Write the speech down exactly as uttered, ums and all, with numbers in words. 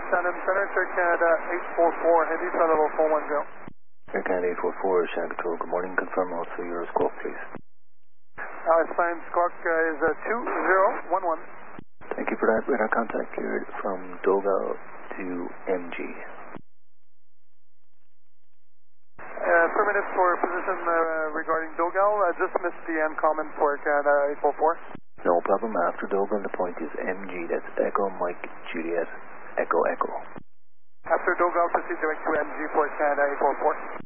Shannon Center, Air Canada eight four four, Hindi, Sun Level four one zero. Air Canada eight four four, Shannon Control, good morning. Confirm also your squawk, please. Our sign squawk uh, is uh, two zero one one. Thank you for that. Radar contact cleared from Dogal to M G. Uh, affirmative for position uh, regarding Dogal. I uh, just missed the end comment for Canada eight four four. No problem. After Dogal, the point is M G. That's Echo Mike Juliet Echo Echo. After Dogal, proceed direct to M G for Canada eight four four.